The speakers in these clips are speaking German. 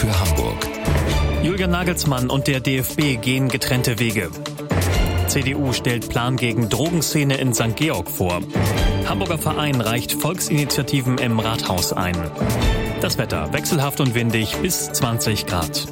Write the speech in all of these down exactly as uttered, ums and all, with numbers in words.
für Hamburg. Julian Nagelsmann und der D F B gehen getrennte Wege. C D U stellt Plan gegen Drogenszene in Sankt Georg vor. Hamburger Verein reicht Volksinitiativen im Rathaus ein. Das Wetter wechselhaft und windig bis zwanzig Grad.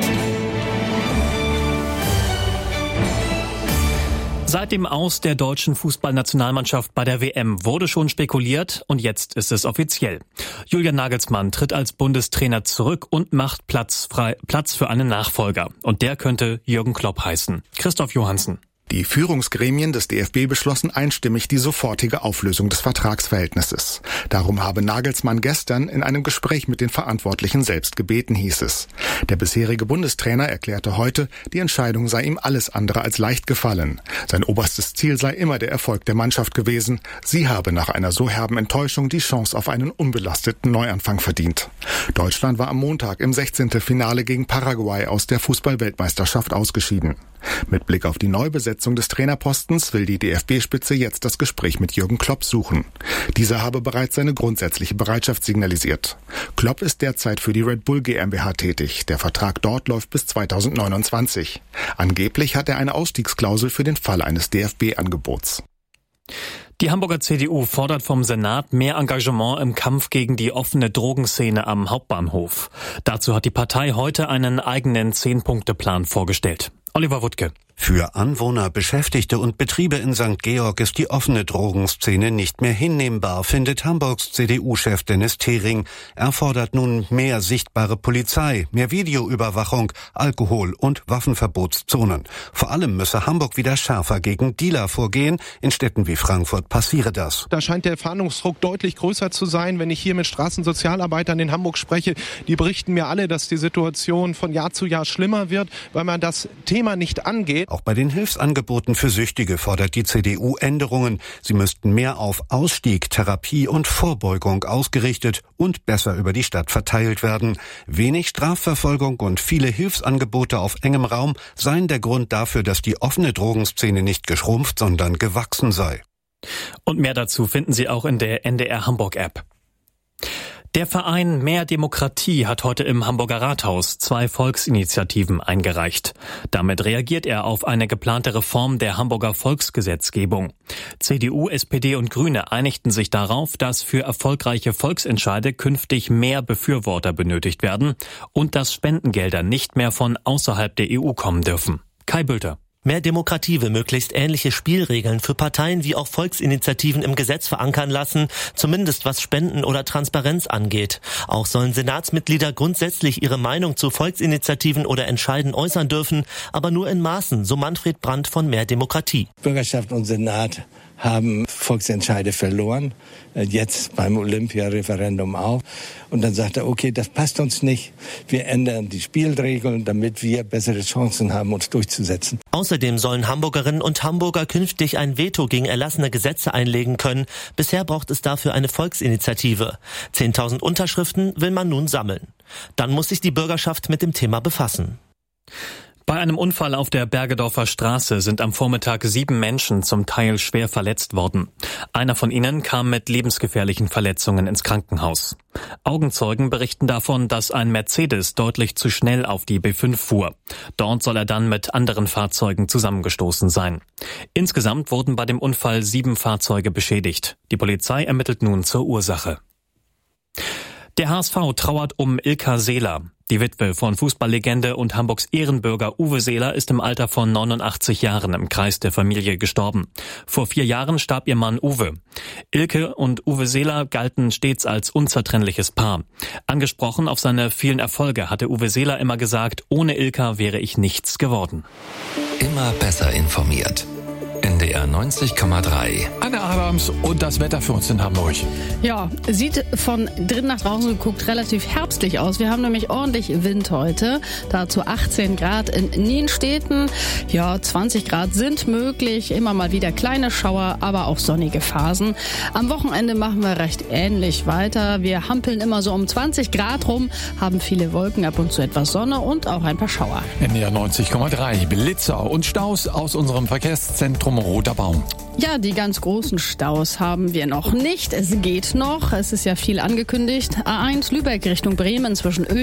Seit dem Aus der deutschen Fußballnationalmannschaft bei der W M wurde schon spekuliert und jetzt ist es offiziell. Julian Nagelsmann tritt als Bundestrainer zurück und macht Platz frei, Platz für einen Nachfolger. Und der könnte Jürgen Klopp heißen. Christoph Johansen. Die Führungsgremien des D F B beschlossen einstimmig die sofortige Auflösung des Vertragsverhältnisses. Darum habe Nagelsmann gestern in einem Gespräch mit den Verantwortlichen selbst gebeten, hieß es. Der bisherige Bundestrainer erklärte heute, die Entscheidung sei ihm alles andere als leicht gefallen. Sein oberstes Ziel sei immer der Erfolg der Mannschaft gewesen. Sie habe nach einer so herben Enttäuschung die Chance auf einen unbelasteten Neuanfang verdient. Deutschland war am Montag im sechzehnten Finale gegen Paraguay aus der Fußball-Weltmeisterschaft ausgeschieden. Mit Blick auf die Neubesetzung des Trainerpostens will die D F B-Spitze jetzt das Gespräch mit Jürgen Klopp suchen. Dieser habe bereits seine grundsätzliche Bereitschaft signalisiert. Klopp ist derzeit für die Red Bull GmbH tätig. Der Vertrag dort läuft bis zweitausendneunundzwanzig. Angeblich hat er eine Ausstiegsklausel für den Fall eines D F B-Angebots. Die Hamburger C D U fordert vom Senat mehr Engagement im Kampf gegen die offene Drogenszene am Hauptbahnhof. Dazu hat die Partei heute einen eigenen Zehn-Punkte-Plan vorgestellt. Oliver Wuttke. Für Anwohner, Beschäftigte und Betriebe in Sankt Georg ist die offene Drogenszene nicht mehr hinnehmbar, findet Hamburgs C D U-Chef Dennis Thering. Er fordert nun mehr sichtbare Polizei, mehr Videoüberwachung, Alkohol- und Waffenverbotszonen. Vor allem müsse Hamburg wieder schärfer gegen Dealer vorgehen. In Städten wie Frankfurt passiere das. Da scheint der Fahndungsdruck deutlich größer zu sein. Wenn ich hier mit Straßensozialarbeitern in Hamburg spreche, die berichten mir alle, dass die Situation von Jahr zu Jahr schlimmer wird, weil man das Thema nicht angeht. Auch bei den Hilfsangeboten für Süchtige fordert die C D U Änderungen. Sie müssten mehr auf Ausstieg, Therapie und Vorbeugung ausgerichtet und besser über die Stadt verteilt werden. Wenig Strafverfolgung und viele Hilfsangebote auf engem Raum seien der Grund dafür, dass die offene Drogenszene nicht geschrumpft, sondern gewachsen sei. Und mehr dazu finden Sie auch in der N D R Hamburg App. Der Verein Mehr Demokratie hat heute im Hamburger Rathaus zwei Volksinitiativen eingereicht. Damit reagiert er auf eine geplante Reform der Hamburger Volksgesetzgebung. C D U, S P D und Grüne einigten sich darauf, dass für erfolgreiche Volksentscheide künftig mehr Befürworter benötigt werden und dass Spendengelder nicht mehr von außerhalb der E U kommen dürfen. Kai Bülter. Mehr Demokratie will möglichst ähnliche Spielregeln für Parteien wie auch Volksinitiativen im Gesetz verankern lassen, zumindest was Spenden oder Transparenz angeht. Auch sollen Senatsmitglieder grundsätzlich ihre Meinung zu Volksinitiativen oder Entscheiden äußern dürfen, aber nur in Maßen, so Manfred Brandt von Mehr Demokratie. Bürgerschaft und Senat haben Volksentscheide verloren, jetzt beim Olympia-Referendum auch. Und dann sagt er, okay, das passt uns nicht. Wir ändern die Spielregeln, damit wir bessere Chancen haben, uns durchzusetzen. Außerdem sollen Hamburgerinnen und Hamburger künftig ein Veto gegen erlassene Gesetze einlegen können. Bisher braucht es dafür eine Volksinitiative. zehntausend Unterschriften will man nun sammeln. Dann muss sich die Bürgerschaft mit dem Thema befassen. Bei einem Unfall auf der Bergedorfer Straße sind am Vormittag sieben Menschen zum Teil schwer verletzt worden. Einer von ihnen kam mit lebensgefährlichen Verletzungen ins Krankenhaus. Augenzeugen berichten davon, dass ein Mercedes deutlich zu schnell auf die B fünf fuhr. Dort soll er dann mit anderen Fahrzeugen zusammengestoßen sein. Insgesamt wurden bei dem Unfall sieben Fahrzeuge beschädigt. Die Polizei ermittelt nun zur Ursache. Der H S V trauert um Ilka Seeler. Die Witwe von Fußballlegende und Hamburgs Ehrenbürger Uwe Seeler ist im Alter von neunundachtzig Jahren im Kreis der Familie gestorben. Vor vier Jahren starb ihr Mann Uwe. Ilke und Uwe Seeler galten stets als unzertrennliches Paar. Angesprochen auf seine vielen Erfolge hatte Uwe Seeler immer gesagt, ohne Ilka wäre ich nichts geworden. Immer besser informiert. N D R neunzig Komma drei. Anne Adams und das Wetter für uns in Hamburg. Ja, sieht von drinnen nach draußen geguckt relativ herbstlich aus. Wir haben nämlich ordentlich Wind heute. Dazu achtzehn Grad in Nienstädten. Ja, zwanzig Grad sind möglich. Immer mal wieder kleine Schauer, aber auch sonnige Phasen. Am Wochenende machen wir recht ähnlich weiter. Wir hampeln immer so um zwanzig Grad rum, haben viele Wolken, ab und zu etwas Sonne und auch ein paar Schauer. N D R neunzig Komma drei. Blitzer und Staus aus unserem Verkehrszentrum Roter Baum. Ja, die ganz großen Staus haben wir noch nicht. Es geht noch. Es ist ja viel angekündigt. A eins Lübeck Richtung Bremen zwischen Ö